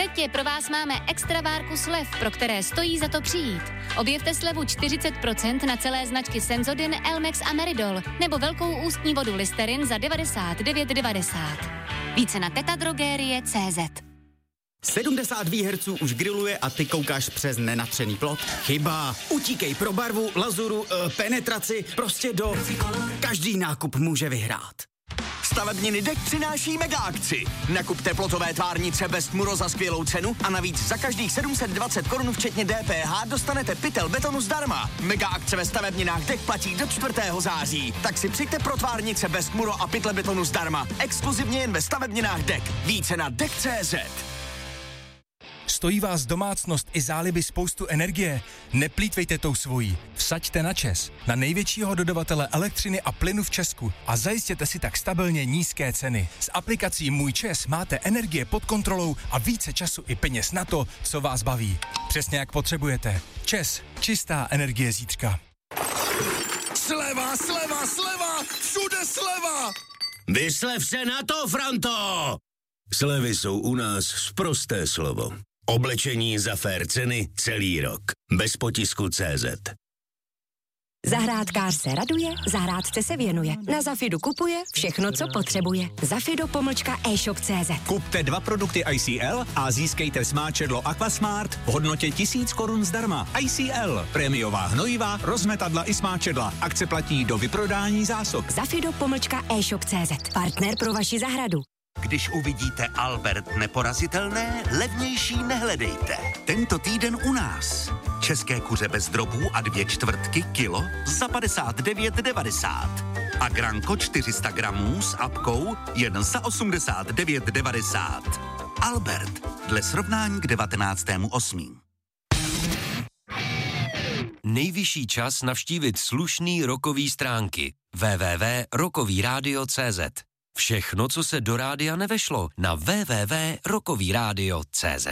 Teď je pro vás máme extra várku slev, pro které stojí za to přijít. Objevte slevu 40% na celé značky Senzodin, Elmex a Meridol, nebo velkou ústní vodu Listerin za 99,90. Více na tetadrogerie.cz. 70 Hz už griluje a ty koukáš přes nenatřený plot? Chyba. Utíkej pro barvu, lazuru, penetraci, prostě do... Každý nákup může vyhrát. Stavebniny DEK přináší mega akci. Nakup teplotové tvárnice Bestmuro za skvělou cenu a navíc za každých 720 korun včetně DPH dostanete pytel betonu zdarma. Mega akce ve stavebninách DEK platí do 4. září. Tak si přijďte pro tvárnice Bestmuro a pytle betonu zdarma. Exkluzivně jen ve stavebninách DEK. Více na DEK.cz. Stojí vás domácnost i záliby spoustu energie? Neplýtvejte tou svojí. Vsaďte na ČEZ, na největšího dodavatele elektřiny a plynu v Česku a zajistěte si tak stabilně nízké ceny. S aplikací Můj ČEZ máte energie pod kontrolou a více času i peněz na to, co vás baví. Přesně jak potřebujete. ČEZ, čistá energie zítřka. Sleva, sleva, sleva! Všude sleva! Vyslev se na to, Franto! Slevy jsou u nás sprosté slovo. Oblečení za fér ceny celý rok. Bez potisku CZ. Zahrádkář se raduje, zahrádce se věnuje. Na Zafidu kupuje všechno, co potřebuje. Zafido-e-shop.cz. Kupte 2 produkty ICL a získejte smáčedlo Aquasmart v hodnotě 1000 korun zdarma. ICL. Prémiová hnojiva, rozmetadla i smáčedla. Akce platí do vyprodání zásob. Zafido-e-shop.cz. Partner pro vaši zahradu. Když uvidíte Albert neporazitelné, levnější nehledejte. Tento týden u nás. České kuře bez drobů a 2/4 kilo za 59,90. A granko 400 gramů s apkou jen za 89,90. Albert, dle srovnání k 19.8. Nejvyšší čas navštívit slušný rockový stránky www.rockovyradio.cz. Všechno, co se do rádia nevešlo, na www.rockovyradio.cz.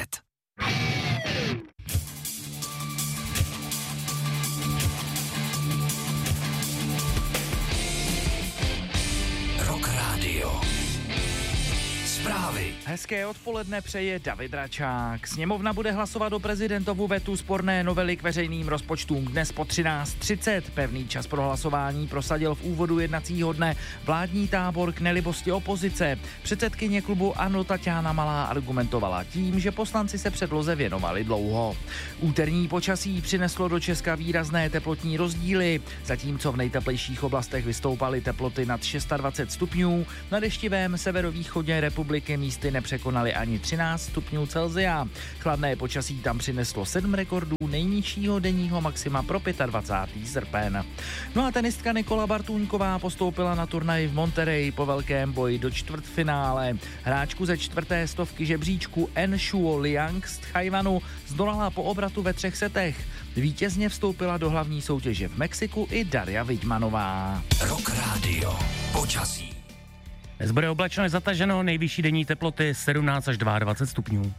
Rock Radio. Zprávy. Hezké odpoledne přeje David Račák. Sněmovna bude hlasovat o prezidentovu vetu sporné novely k veřejným rozpočtům dnes po 13:30. Pevný čas pro hlasování prosadil v úvodu jednacího dne vládní tábor k nelibosti opozice. Předsedkyně klubu ANO Taťána Malá argumentovala tím, že poslanci se předloze věnovali dlouho. Úterní počasí přineslo do Česka výrazné teplotní rozdíly. Zatímco v nejteplejších oblastech vystoupaly teploty nad 26 stupňů, na deštivém severovýchodě republiky místy nepřekonaly ani 13 stupňů Celsia. Chladné počasí tam přineslo 7 rekordů nejnižšího denního maxima pro 25. srpen. No a tenistka Nikola Bartůňková postoupila na turnaj v Monterey po velkém boji do čtvrtfinále. Hráčku ze 4. stovky žebříčku En Shuo Liang z Tchajwanu zdolala po obratu ve 3 setech. Vítězně vstoupila do hlavní soutěže v Mexiku i Darja Vidmanová. Rock Radio. Počasí. Dnes bude oblačno zataženo, nejvyšší denní teploty 17 až 22 stupňů.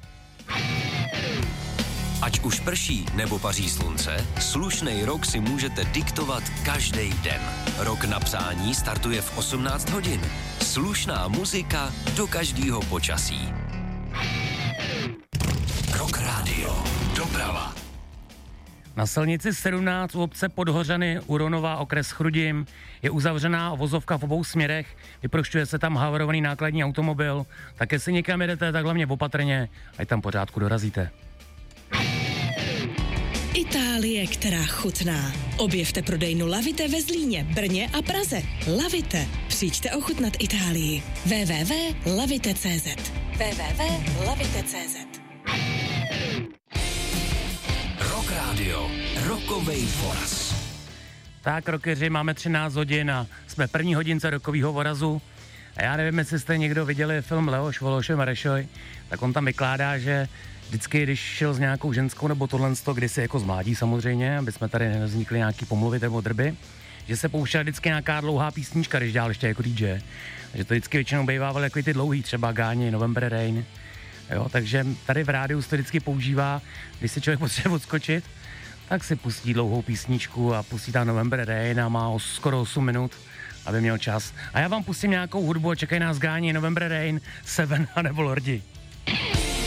Ať už prší nebo paří slunce, slušnej rok si můžete diktovat každý den. Rok na přání startuje v 18 hodin. Slušná muzika do každého počasí. Rock Radio. Doprava. Na silnici 17 u obce Podhořany u Ronova okres Chrudim je uzavřená vozovka v obou směrech, vyprošťuje se tam havarovaný nákladní automobil, tak jestli někam jedete, tak hlavně opatrně, ať tam pořádku dorazíte. Itálie, která chutná. Objevte prodejnu Lavite ve Zlíně, Brně a Praze. Lavite. Přijďte ochutnat Itálii. www.lavite.cz www.lavite.cz. Rock Radio. Rockovej voraz. Tak, rockeři, máme 13 hodin a jsme první hodince rockovýho vorazu. A já nevím, jestli jste někdo viděli film Leoš Vološoj Marešoj, tak on tam vykládá, že vždycky, když šel s nějakou ženskou nebo tohlensto, kdysi jako z mládí samozřejmě, aby jsme tady nevznikli nějaký pomluvy nebo drby, že se pouštěla vždycky nějaká dlouhá písnička, když dělal ještě jako DJ. Že to vždycky většinou bývával jako ty dlouhý, třeba Gáni, November Rain. Jo, takže tady v rádiu se to vždycky používá, když se člověk potřebuje odskočit, tak si pustí dlouhou písničku a pustí tam November Rain a má skoro 8 minut, aby měl čas. A já vám pustím nějakou hudbu a čekají nás Gáni, November Rain, Seven a nebo Lordi.